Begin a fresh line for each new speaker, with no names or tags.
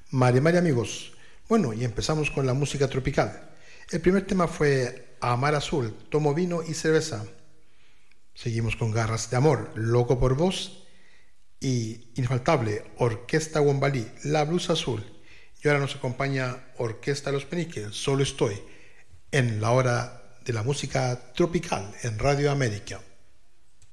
Mari amigos. Bueno, y empezamos con la música tropical. El primer tema fue Amar Azul, Tomo Vino y Cerveza. Seguimos con Garras de Amor, Loco por Vos y infaltable Orquesta Wombalí, La Blusa Azul. Y ahora nos acompaña Orquesta Los Peniques, Solo Estoy, en la hora de la música tropical en Radio América.